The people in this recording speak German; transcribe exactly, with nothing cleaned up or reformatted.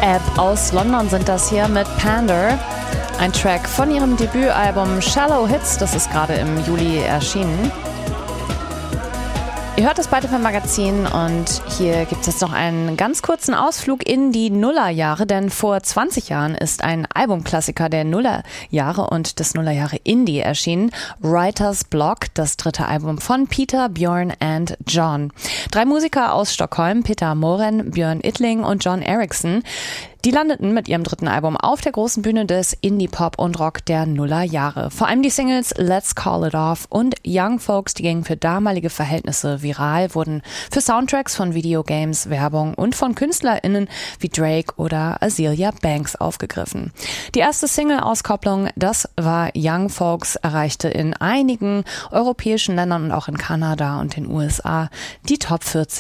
App aus London sind das hier mit Pander. Ein Track von ihrem Debütalbum Shallow Hits, das ist gerade im Juli erschienen. Ihr hört das Byte F M Magazin und hier gibt es noch einen ganz kurzen Ausflug in die Nullerjahre, denn vor zwanzig Jahren ist ein Albumklassiker der Nullerjahre und des Nullerjahre Indie erschienen, Writer's Block, das dritte Album von Peter, Björn and John. Drei Musiker aus Stockholm, Peter Moren, Björn Yttling und John Eriksson, die landeten mit ihrem dritten Album auf der großen Bühne des Indie-Pop und Rock der Nullerjahre. Vor allem die Singles Let's Call It Off und Young Folks, die gingen für damalige Verhältnisse viral, wurden für Soundtracks von Videogames, Werbung und von KünstlerInnen wie Drake oder Azealia Banks aufgegriffen. Die erste Single-Auskopplung, das war Young Folks, erreichte in einigen europäischen Ländern und auch in Kanada und den U S A die Top vierzig